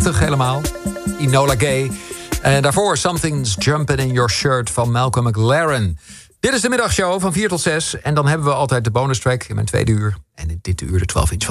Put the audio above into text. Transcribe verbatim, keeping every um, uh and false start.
helemaal. Enola Gay. En daarvoor Something's Jumping in Your Shirt van Malcolm McLaren. Dit is de middagshow van vier tot zes. En dan hebben we altijd de bonus track in mijn tweede uur. En in dit uur de twaalf inch van